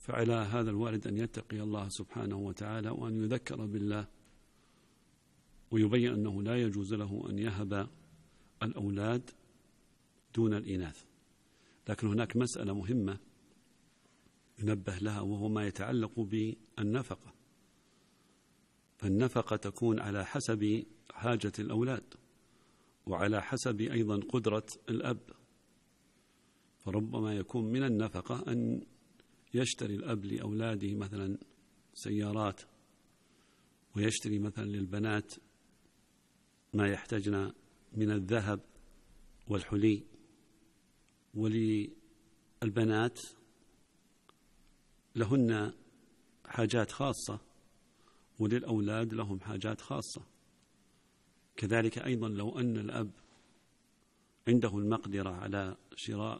فعلى هذا الوالد أن يتقي الله سبحانه وتعالى وأن يذكر بالله، ويبين أنه لا يجوز له أن يهب الأولاد دون الإناث. لكن هناك مسألة مهمة ينبه لها، وهو ما يتعلق بالنفقة. فالنفقة تكون على حسب حاجة الأولاد وعلى حسب أيضا قدرة الأب. فربما يكون من النفقة أن يشتري الأب لأولاده مثلا سيارات، ويشتري مثلا للبنات ما يحتاجن من الذهب والحلي، وللبنات لهن حاجات خاصة وللأولاد لهم حاجات خاصة. كذلك أيضا لو أن الأب عنده المقدرة على شراء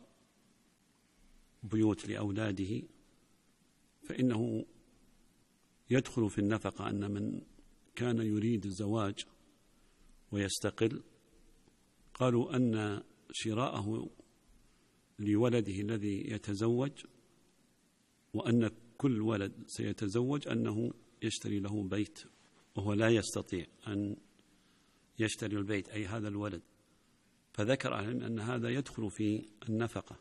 بيوت لأولاده فإنه يدخل في النفقة أن من كان يريد الزواج ويستقل قالوا أن شراءه لولده الذي يتزوج، وأن كل ولد سيتزوج أنه يشتري له بيت، وهو لا يستطيع أن يشتري البيت أي هذا الولد. فذكر أن هذا يدخل في النفقة.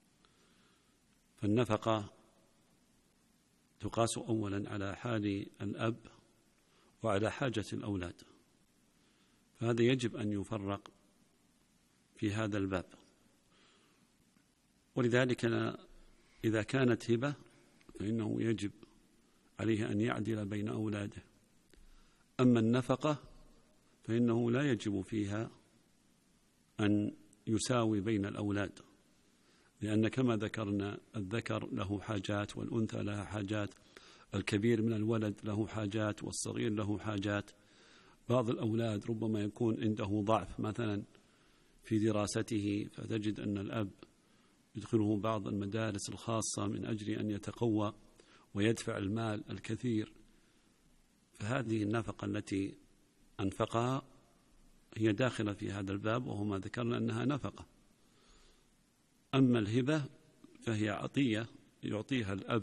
فالنفقة تقاس أولا على حال الأب وعلى حاجة الأولاد، فهذا يجب أن يفرق في هذا الباب. ولذلك إذا كانت هبة فإنه يجب عليه أن يعدل بين أولاده. أما النفقة فإنه لا يجب فيها أن يساوي بين الأولاد، لأن كما ذكرنا الذكر له حاجات والأنثى لها حاجات، الكبير من الولد له حاجات والصغير له حاجات. بعض الأولاد ربما يكون عنده ضعف مثلا في دراسته، فتجد أن الأب يدخله بعض المدارس الخاصة من أجل أن يتقوى ويدفع المال الكثير. فهذه النفقة التي أنفقها هي داخلة في هذا الباب، وهو ما ذكرنا أنها نفقة. أما الهبة فهي عطية يعطيها الأب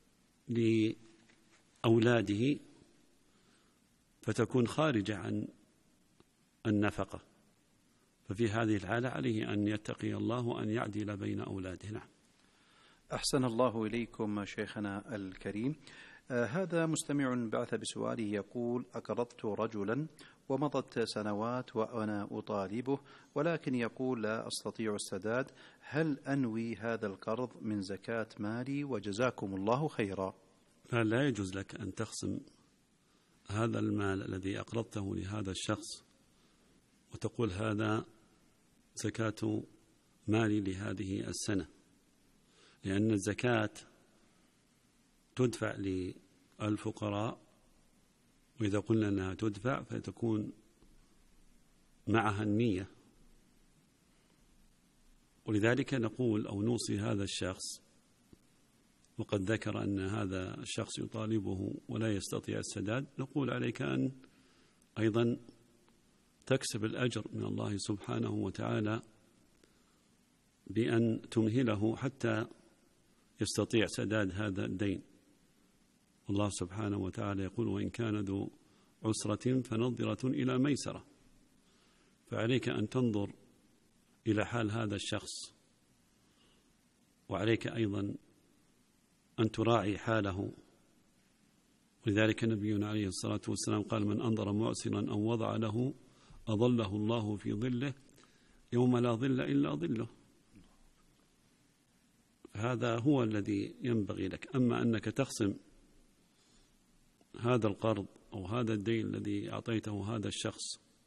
لأولاده فتكون خارجة عن النفقة. ففي هذه الحالة عليه أن يتقي الله وأن يعدل بين أولاده. نعم. أحسن الله إليكم شيخنا الكريم. هذا مستمع بعث بسؤاله يقول: أقرضت رجلا ومضت سنوات وأنا أطالبه، ولكن يقول لا أستطيع السداد، هل أنوي هذا القرض من زكاة مالي؟ وجزاكم الله خيرا. لا يجوز لك أن تقسم هذا المال الذي أقرضته لهذا الشخص وتقول هذا زكاة مالي لهذه السنة، لأن الزكاة تدفع للفقراء، وإذا قلنا أنها تدفع فتكون معها النية. ولذلك نقول أو نوصي هذا الشخص، وقد ذكر أن هذا الشخص يطالبه ولا يستطيع السداد، نقول عليك أن أيضا تكسب الأجر من الله سبحانه وتعالى بأن تمهله حتى يستطيع سداد هذا الدين. الله سبحانه وتعالى يقول: وإن كان ذو عسرة فنظرة إلى ميسرة. فعليك أن تنظر إلى حال هذا الشخص، وعليك أيضا أن تراعي حاله. ولذلك نبينا عليه الصلاة والسلام قال: من أنظر معسرا أو وضع له أظله الله في ظله يوم لا ظل إلا ظله. هذا هو الذي ينبغي لك. أما أنك تقسم هذا القرض أو هذا الدين الذي أعطيته هذا الشخص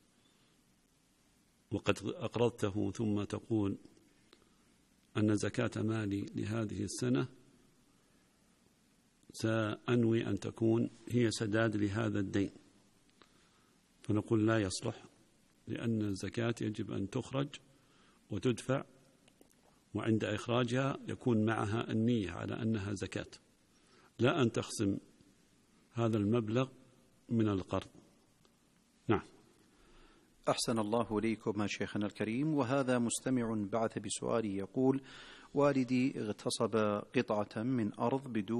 وقد أقرضته ثم تقول أن زكاة مالي لهذه السنة سأنوي أن تكون هي سداد لهذا الدين، فنقول لا يصلح، لأن الزكاة يجب أن تخرج وتدفع، وعند إخراجها يكون معها النية على أنها زكاة، لا أن تخصم هذا المبلغ من القرض. نعم. أحسن الله إليكم شيخنا الكريم. وهذا مستمع بعث بسؤال يقول: والدي اغتصب قطعة من أرض بدون